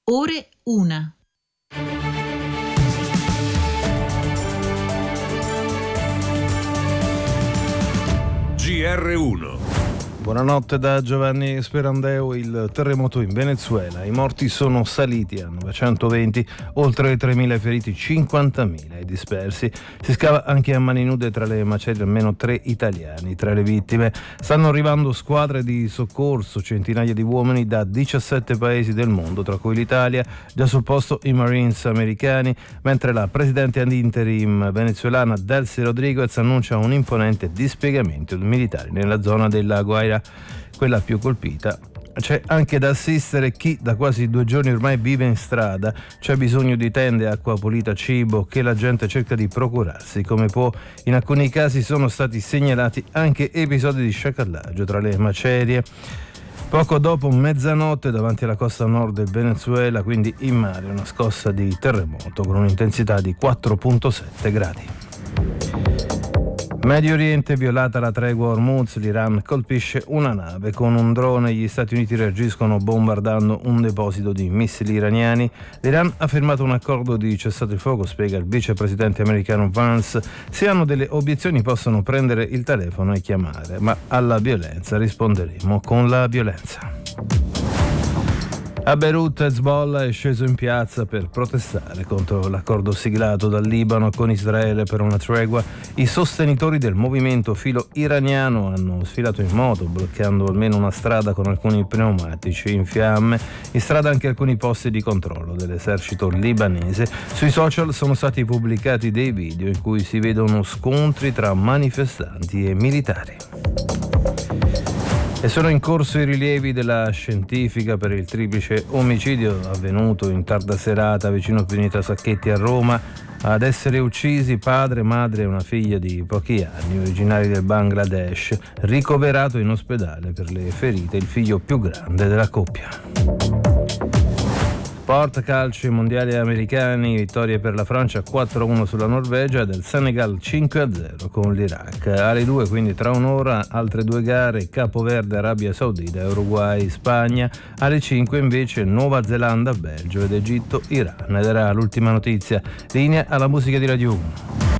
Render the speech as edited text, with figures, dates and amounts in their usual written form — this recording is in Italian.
Ore 1. GR1. Buonanotte da Giovanni Sperandeo. Il terremoto in Venezuela. I morti sono saliti a 920, oltre 3.000 feriti, 50.000 i dispersi. Si scava anche a mani nude tra le macerie almeno 3 italiani. Tra le vittime stanno arrivando squadre di soccorso, centinaia di uomini da 17 paesi del mondo, tra cui l'Italia. Già sul posto i Marines americani, mentre la presidente ad interim venezuelana Delcy Rodriguez annuncia un imponente dispiegamento di militari nella zona della Guaira, quella più colpita. C'è anche da assistere chi da quasi 2 giorni ormai vive in strada. C'è bisogno di tende, acqua pulita, cibo che la gente cerca di procurarsi come può. In alcuni casi sono stati segnalati anche episodi di sciacallaggio tra le macerie. Poco dopo mezzanotte davanti alla costa nord del Venezuela, quindi in mare, una scossa di terremoto con un'intensità di 4,7 gradi. Medio Oriente, violata la tregua Hormuz, l'Iran colpisce una nave con un drone, gli Stati Uniti reagiscono bombardando un deposito di missili iraniani. L'Iran ha firmato un accordo di cessate il fuoco, spiega il vicepresidente americano Vance. Se hanno delle obiezioni possono prendere il telefono e chiamare, ma alla violenza risponderemo con la violenza. A Beirut Hezbollah è sceso in piazza per protestare contro l'accordo siglato dal Libano con Israele per una tregua. I sostenitori del movimento filo iraniano hanno sfilato in moto, bloccando almeno una strada con alcuni pneumatici in fiamme. In strada anche alcuni posti di controllo dell'esercito libanese. Sui social sono stati pubblicati dei video in cui si vedono scontri tra manifestanti e militari. E sono in corso i rilievi della scientifica per il triplice omicidio avvenuto in tarda serata vicino Pineta Sacchetti a Roma. Ad essere uccisi padre, madre e una figlia di pochi anni, originari del Bangladesh, ricoverato in ospedale per le ferite il figlio più grande della coppia. Sport, calcio, i mondiali americani, vittorie per la Francia 4-1 sulla Norvegia, del Senegal 5-0 con l'Iraq. Alle 2, quindi tra un'ora, altre 2 gare, Capo Verde, Arabia Saudita, Uruguay, Spagna. Alle 5 invece Nuova Zelanda, Belgio ed Egitto, Iran. Ed era l'ultima notizia. Linea alla musica di Radio 1.